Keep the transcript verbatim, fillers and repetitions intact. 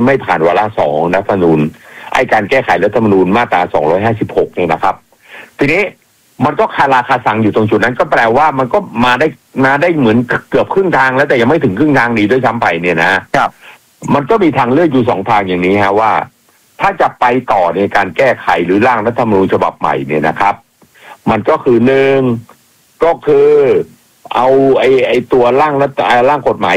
ไม่ผ่านวาระสองรัฐธรรมนูญไอ้การแก้ไขรัฐธรรมนูญมาตราสองร้อยห้าสิบหกเนี่ยนะครับทีนี้มันก็คาราคาซังอยู่ตรงจุดนั้นก็แปลว่ามันก็มาได้มาได้เหมือนเกือบครึ่งทางแล้วแต่ยังไม่ถึงครึ่งทางดีด้วยซ้ำไปเนี่ยนะครับมันก็มีทางเลือกอยู่สองทางอย่างนี้ฮะว่าถ้าจะไปต่อในการแก้ไขหรือร่างรัฐธรรมนูญฉบับใหม่เนี่ยนะครับมันก็คือหนึ่งก็คือเอาไอ้ไอ้ตัวร่างรัฐร่างกฎหมาย